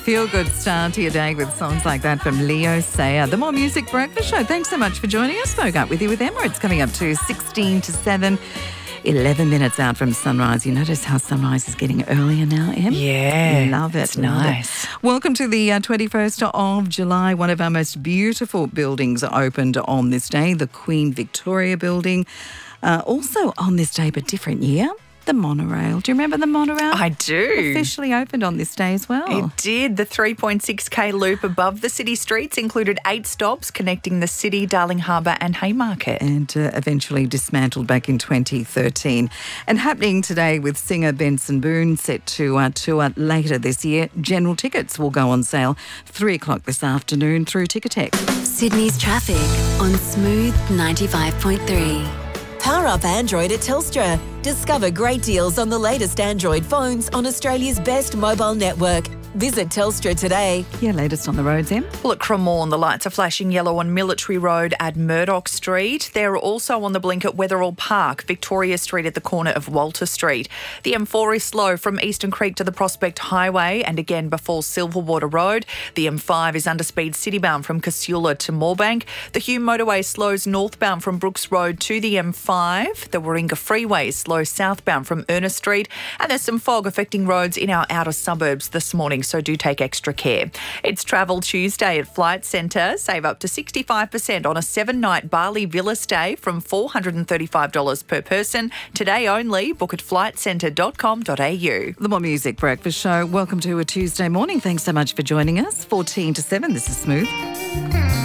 Feel good start to your day with songs like that from Leo Sayer. The More Music Breakfast Show. Thanks so much for joining us. Woke up with you with Emma. It's coming up to 16 to 7. 11 minutes out from sunrise. You notice how sunrise is getting earlier now, Em? Yeah. Love it. It's nice. Welcome to the 21st of July. One of our most beautiful buildings opened on this day, the Queen Victoria Building. Also on this day, but different year, the monorail. Do you remember the monorail? I do. Officially opened on this day as well. It did. The 3.6k loop above the city streets included 8 stops connecting the city, Darling Harbour and Haymarket. And eventually dismantled back in 2013. And happening today with singer Benson Boone, set to tour later this year. General tickets will go on sale 3 o'clock this afternoon through Ticketek. Sydney's traffic on Smooth 95.3. Power up Android at Telstra. Discover great deals on the latest Android phones on Australia's best mobile network. Visit Telstra today. Yeah, latest on the roads, Em. Well, at Cremorne, the lights are flashing yellow on Military Road at Murdoch Street. They're also on the blink at Wetherall Park, Victoria Street at the corner of Walter Street. The M4 is slow from Eastern Creek to the Prospect Highway and again before Silverwater Road. The M5 is under speed citybound from Casula to Moorebank. The Hume Motorway slows northbound from Brooks Road to the M5. The Warringah Freeway is slow southbound from Ernest Street. And there's some fog affecting roads in our outer suburbs this morning, so do take extra care. It's Travel Tuesday at Flight Centre. Save up to 65% on a 7-night Bali Villa stay from $435 per person. Today only. Book at flightcentre.com.au. The More Music Breakfast Show. Welcome to a Tuesday morning. Thanks so much for joining us. 14 to 7. This is Smooth.